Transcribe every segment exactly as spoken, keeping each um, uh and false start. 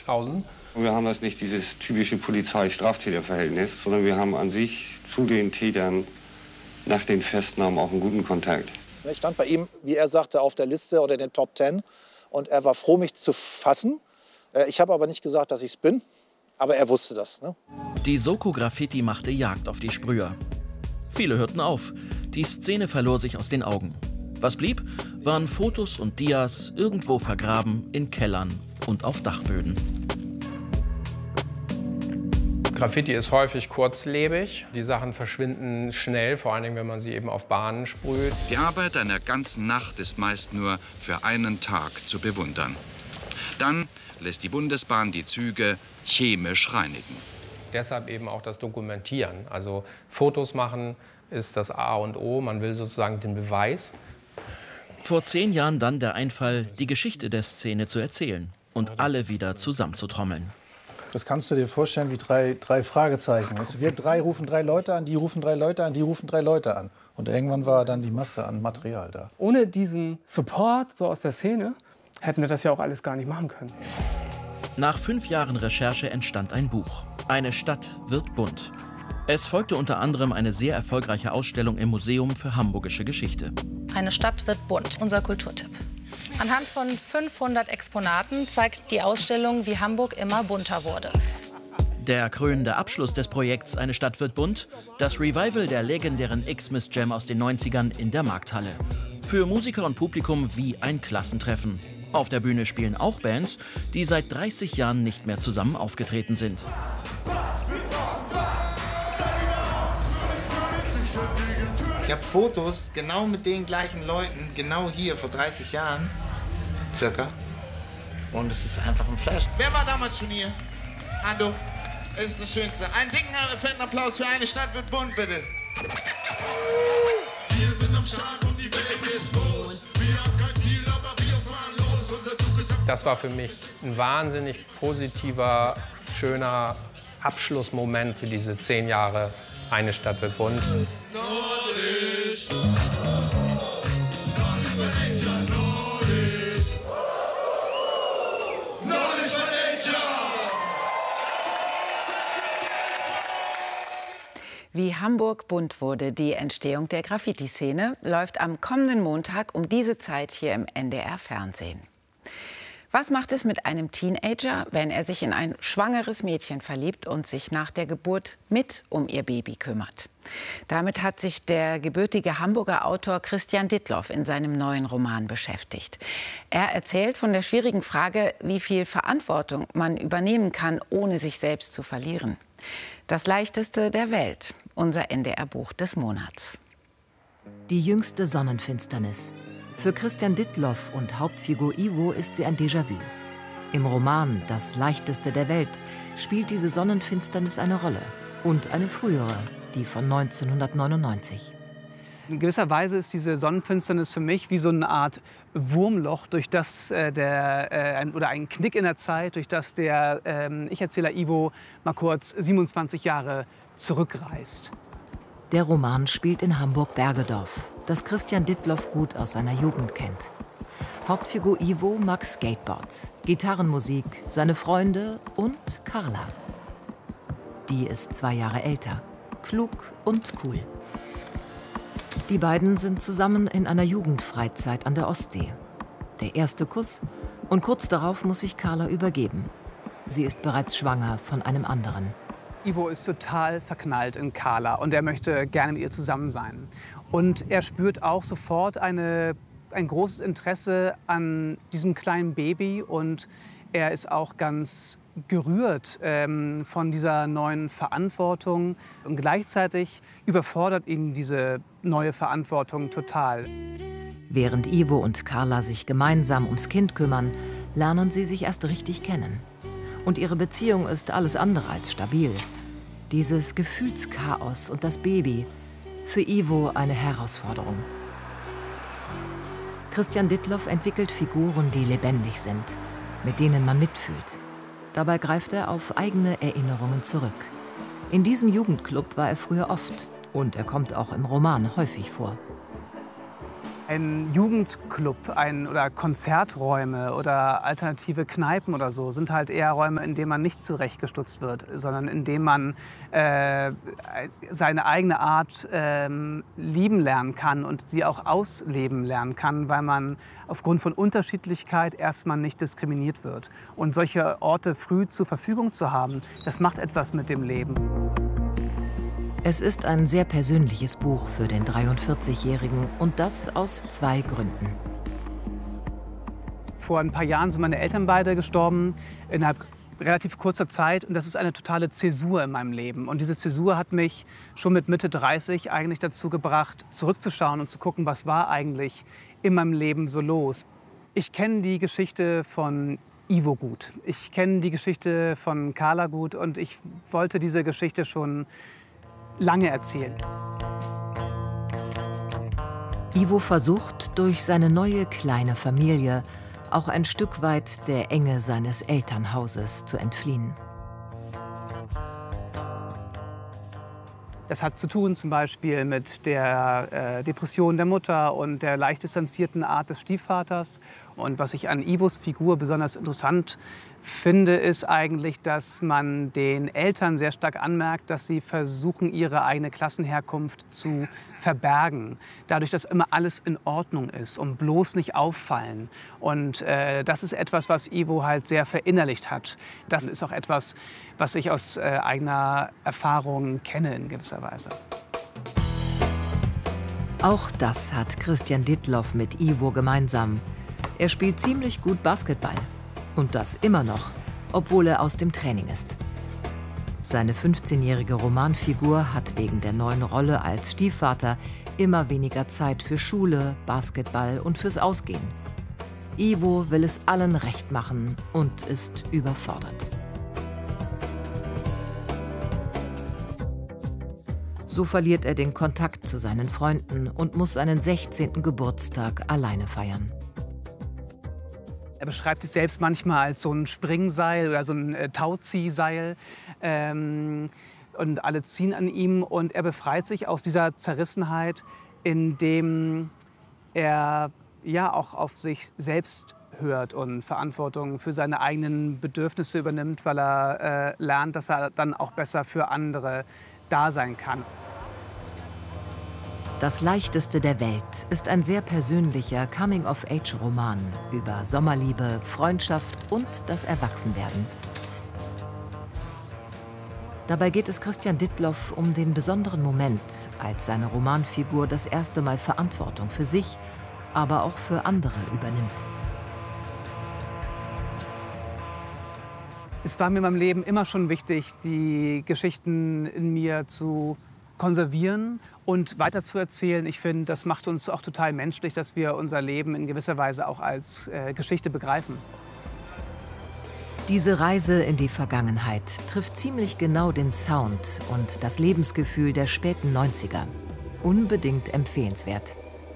Sachsenhausen. Wir haben das nicht dieses typische Polizei-Straftäter-Verhältnis, sondern wir haben an sich zu den Tätern nach den Festnahmen auch einen guten Kontakt. Ich stand bei ihm, wie er sagte, auf der Liste oder in den Top Ten und er war froh, mich zu fassen. Ich habe aber nicht gesagt, dass ich es bin, aber er wusste das. Ne? Die Soko-Graffiti machte Jagd auf die Sprüher. Viele hörten auf. Die Szene verlor sich aus den Augen. Was blieb, waren Fotos und Dias irgendwo vergraben in Kellern und auf Dachböden. Graffiti ist häufig kurzlebig. Die Sachen verschwinden schnell, vor allem wenn man sie eben auf Bahnen sprüht. Die Arbeit einer ganzen Nacht ist meist nur für einen Tag zu bewundern. Dann lässt die Bundesbahn die Züge chemisch reinigen. Deshalb eben auch das Dokumentieren. Also Fotos machen ist das A und O. Man will sozusagen den Beweis. Vor zehn Jahren dann der Einfall, die Geschichte der Szene zu erzählen und alle wieder zusammenzutrommeln. Das kannst du dir vorstellen wie drei, drei Fragezeichen. Also wir drei rufen drei Leute an, die rufen drei Leute an, die rufen drei Leute an. Und irgendwann war dann die Masse an Material da. Ohne diesen Support so aus der Szene hätten wir das ja auch alles gar nicht machen können. Nach fünf Jahren Recherche entstand ein Buch. Eine Stadt wird bunt. Es folgte unter anderem eine sehr erfolgreiche Ausstellung im Museum für Hamburgische Geschichte. Eine Stadt wird bunt, unser Kulturtipp. Anhand von fünfhundert Exponaten zeigt die Ausstellung, wie Hamburg immer bunter wurde. Der krönende Abschluss des Projekts Eine Stadt wird bunt, das Revival der legendären Xmas Jam aus den neunzigern in der Markthalle. Für Musiker und Publikum wie ein Klassentreffen. Auf der Bühne spielen auch Bands, die seit dreißig Jahren nicht mehr zusammen aufgetreten sind. Ich habe Fotos genau mit den gleichen Leuten, genau hier vor dreißig Jahren, circa. Und es ist einfach ein Flash. Wer war damals schon hier? Ando, es ist das Schönste. Einen dicken, fetten Applaus für Eine Stadt wird bunt, bitte. Wir sind am Start und die Welt ist groß. Wir haben kein Ziel, aber wir fahren los. Unser Zug ist am Das war für mich ein wahnsinnig positiver, schöner Abschlussmoment für diese zehn Jahre Eine Stadt wird bunt. Nordisch. Wie Hamburg bunt wurde, die Entstehung der Graffiti-Szene, läuft am kommenden Montag um diese Zeit hier im N D R-Fernsehen. Was macht es mit einem Teenager, wenn er sich in ein schwangeres Mädchen verliebt und sich nach der Geburt mit um ihr Baby kümmert? Damit hat sich der gebürtige Hamburger Autor Christian Dittloff in seinem neuen Roman beschäftigt. Er erzählt von der schwierigen Frage, wie viel Verantwortung man übernehmen kann, ohne sich selbst zu verlieren. Das leichteste der Welt, unser N D R-Buch des Monats. Die jüngste Sonnenfinsternis. Für Christian Dittloff und Hauptfigur Ivo ist sie ein Déjà-vu. Im Roman Das leichteste der Welt spielt diese Sonnenfinsternis eine Rolle. Und eine frühere, die von neunzehnhundertneunundneunzig. In gewisser Weise ist diese Sonnenfinsternis für mich wie so eine Art Wurmloch, durch das äh, der, äh, ein, oder ein Knick in der Zeit, durch das der äh, Ich-Erzähler Ivo mal kurz siebenundzwanzig Jahre zurückreist. Der Roman spielt in Hamburg-Bergedorf, das Christian Dittloff gut aus seiner Jugend kennt. Hauptfigur Ivo mag Skateboards, Gitarrenmusik, seine Freunde und Carla. Die ist zwei Jahre älter, klug und cool. Die beiden sind zusammen in einer Jugendfreizeit an der Ostsee. Der erste Kuss und kurz darauf muss sich Carla übergeben. Sie ist bereits schwanger von einem anderen. Ivo ist total verknallt in Carla und er möchte gerne mit ihr zusammen sein. Und er spürt auch sofort eine, ein großes Interesse an diesem kleinen Baby und er ist auch ganz gerührt ähm, von dieser neuen Verantwortung. Und gleichzeitig überfordert ihn diese neue Verantwortung total. Während Ivo und Carla sich gemeinsam ums Kind kümmern, lernen sie sich erst richtig kennen. Und ihre Beziehung ist alles andere als stabil. Dieses Gefühlschaos und das Baby, für Ivo eine Herausforderung. Christian Dittloff entwickelt Figuren, die lebendig sind, mit denen man mitfühlt. Dabei greift er auf eigene Erinnerungen zurück. In diesem Jugendclub war er früher oft und er kommt auch im Roman häufig vor. Ein Jugendclub ein, oder Konzerträume oder alternative Kneipen oder so sind halt eher Räume, in denen man nicht zurechtgestutzt wird, sondern in denen man äh, seine eigene Art äh, lieben lernen kann und sie auch ausleben lernen kann, weil man aufgrund von Unterschiedlichkeit erstmal nicht diskriminiert wird. Und solche Orte früh zur Verfügung zu haben, das macht etwas mit dem Leben. Es ist ein sehr persönliches Buch für den dreiundvierzigjährigen und das aus zwei Gründen. Vor ein paar Jahren sind meine Eltern beide gestorben, innerhalb relativ kurzer Zeit. Und das ist eine totale Zäsur in meinem Leben. Und diese Zäsur hat mich schon mit Mitte dreißig eigentlich dazu gebracht, zurückzuschauen und zu gucken, was war eigentlich in meinem Leben so los. Ich kenne die Geschichte von Ivo gut. Ich kenne die Geschichte von Carla gut und ich wollte diese Geschichte schon lange erzählen. Ivo versucht, durch seine neue kleine Familie auch ein Stück weit der Enge seines Elternhauses zu entfliehen. Das hat zu tun zum Beispiel mit der äh, Depression der Mutter und der leicht distanzierten Art des Stiefvaters. Und was ich an Ivos Figur besonders interessant finde, ist eigentlich, dass man den Eltern sehr stark anmerkt, dass sie versuchen, ihre eigene Klassenherkunft zu verbergen. Dadurch, dass immer alles in Ordnung ist und bloß nicht auffallen. Und äh, das ist etwas, was Ivo halt sehr verinnerlicht hat. Das ist auch etwas, was ich aus äh, eigener Erfahrung kenne in gewisser Weise. Auch das hat Christian Ditloff mit Ivo gemeinsam. Er spielt ziemlich gut Basketball. Und das immer noch, obwohl er aus dem Training ist. Seine fünfzehnjährige Romanfigur hat wegen der neuen Rolle als Stiefvater immer weniger Zeit für Schule, Basketball und fürs Ausgehen. Ivo will es allen recht machen und ist überfordert. So verliert er den Kontakt zu seinen Freunden und muss seinen sechzehnten Geburtstag alleine feiern. Er beschreibt sich selbst manchmal als so ein Springseil oder so ein äh, Tauziehseil. Ähm, und alle ziehen an ihm. Und er befreit sich aus dieser Zerrissenheit, indem er ja auch auf sich selbst hört und Verantwortung für seine eigenen Bedürfnisse übernimmt, weil er äh, lernt, dass er dann auch besser für andere da sein kann. Das leichteste der Welt ist ein sehr persönlicher Coming-of-Age-Roman über Sommerliebe, Freundschaft und das Erwachsenwerden. Dabei geht es Christian Ditloff um den besonderen Moment, als seine Romanfigur das erste Mal Verantwortung für sich, aber auch für andere übernimmt. Es war mir in meinem Leben immer schon wichtig, die Geschichten in mir zu konservieren und weiterzuerzählen. Ich finde, das macht uns auch total menschlich, dass wir unser Leben in gewisser Weise auch als äh, Geschichte begreifen. Diese Reise in die Vergangenheit trifft ziemlich genau den Sound und das Lebensgefühl der späten neunziger. Unbedingt empfehlenswert.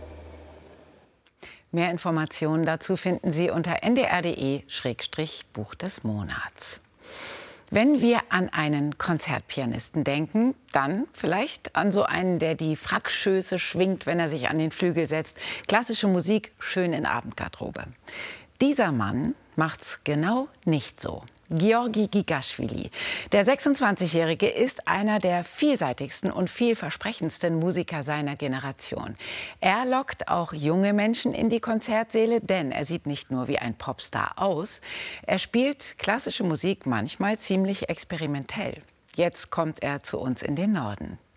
Mehr Informationen dazu finden Sie unter n d r punkt d e Schrägstrich Buch des Monats. Wenn wir an einen Konzertpianisten denken, dann vielleicht an so einen, der die Frackschöße schwingt, wenn er sich an den Flügel setzt. Klassische Musik schön in Abendgarderobe. Dieser Mann macht's genau nicht so. Georgi Gigaschwili. Der sechsundzwanzigjährige ist einer der vielseitigsten und vielversprechendsten Musiker seiner Generation. Er lockt auch junge Menschen in die Konzertsäle, denn er sieht nicht nur wie ein Popstar aus, er spielt klassische Musik manchmal ziemlich experimentell. Jetzt kommt er zu uns in den Norden.